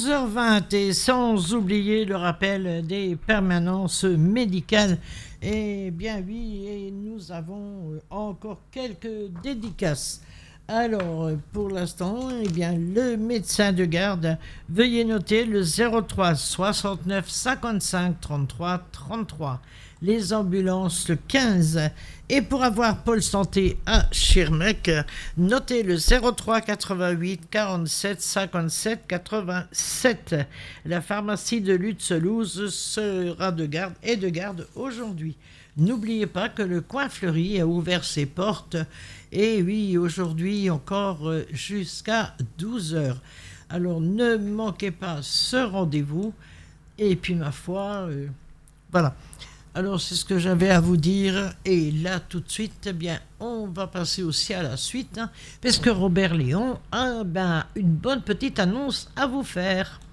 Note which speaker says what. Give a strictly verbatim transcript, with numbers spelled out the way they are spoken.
Speaker 1: onze heures vingt et sans oublier le rappel des permanences médicales. Eh bien oui, et nous avons encore quelques dédicaces. Alors, pour l'instant, eh bien, le médecin de garde, veuillez noter le zéro trois soixante-neuf cinquante-cinq trente-trois trente-trois. Les ambulances, le quinze. Et pour avoir Pôle Santé à Schirmeck, notez le zéro trois quatre-vingt-huit quarante-sept cinquante-sept quatre-vingt-sept. La pharmacie de Lutzelouse sera de garde et de garde aujourd'hui. N'oubliez pas que le Coin Fleuri a ouvert ses portes. Et oui, aujourd'hui encore jusqu'à douze heures. Alors ne manquez pas ce rendez-vous. Et puis ma foi, euh, voilà. Alors c'est ce que j'avais à vous dire. Et là tout de suite, eh bien, on va passer aussi à la suite. Hein, parce que Robert Léon a ben, une bonne petite annonce à vous faire.